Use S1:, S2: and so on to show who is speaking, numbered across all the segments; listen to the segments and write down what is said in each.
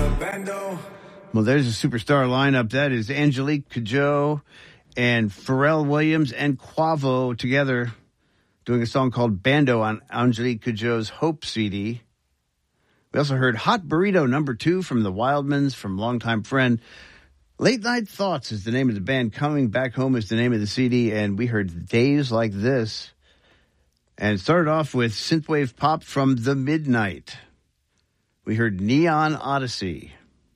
S1: Well, there's a superstar lineup. That is Angelique Kidjo and Pharrell Williams and Quavo together doing a song called Bando on Angelique Kidjo's Hope CD. We also heard Hot Burrito No. 2 from the Wildmans, from longtime friend. Late Night Thoughts is the name of the band. Coming Back Home is the name of the CD. And we heard Days Like This. And it started off with synthwave pop from The Midnight. We heard Neon Odyssey.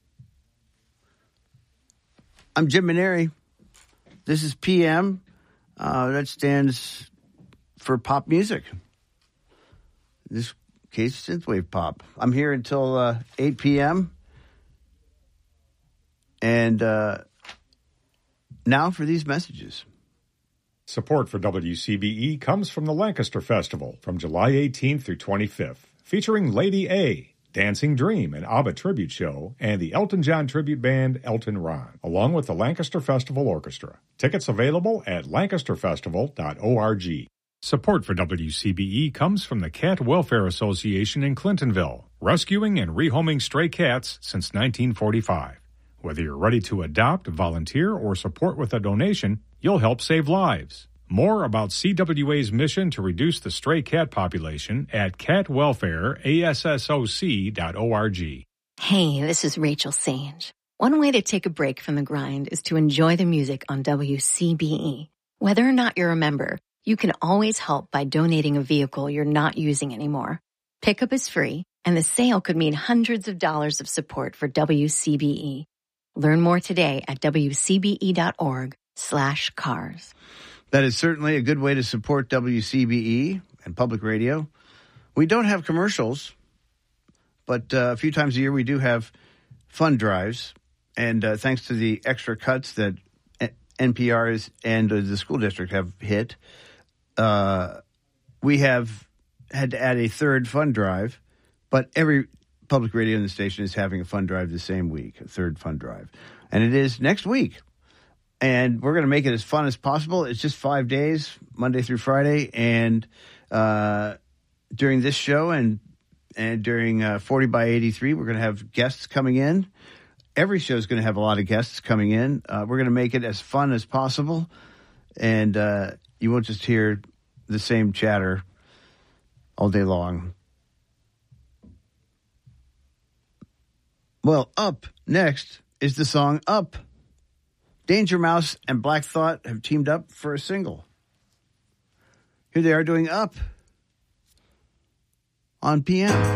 S1: I'm Jim Maneri. This is PM. That stands for pop music. In this case, synthwave pop. I'm here until 8 p.m. And now for these messages.
S2: Support for WCBE comes from the Lancaster Festival from July 18th through 25th, featuring Lady A, Dancing Dream, an ABBA tribute show, and the Elton John tribute band Elton Ron, along with the Lancaster Festival Orchestra. Tickets available at lancasterfestival.org. Support for WCBE comes from the Cat Welfare Association in Clintonville, rescuing and rehoming stray cats since 1945. Whether you're ready to adopt, volunteer, or support with a donation, you'll help save lives. More about CWA's mission to reduce the stray cat population at catwelfareassoc.org.
S3: Hey, this is Rachel Sage. One way to take a break from the grind is to enjoy the music on WCBE. Whether or not you're a member, you can always help by donating a vehicle you're not using anymore. Pickup is free, and the sale could mean hundreds of dollars of support for WCBE. Learn more today at wcbe.org/cars.
S1: That is certainly a good way to support WCBE and public radio. We don't have commercials, but a few times a year we do have fund drives. And thanks to the extra cuts that NPR and the school district have hit, we have had to add a third fund drive. But every public radio in the station is having a fund drive the same week, a third fund drive. And it is next week. And we're going to make it as fun as possible. It's just 5 days, Monday through Friday. And during this show and during 40 by 83, we're going to have guests coming in. Every show is going to have a lot of guests coming in. We're going to make it as fun as possible. And you won't just hear the same chatter all day long. Well, up next is the song Up. Danger Mouse and Black Thought have teamed up for a single. Here they are doing Up on PM.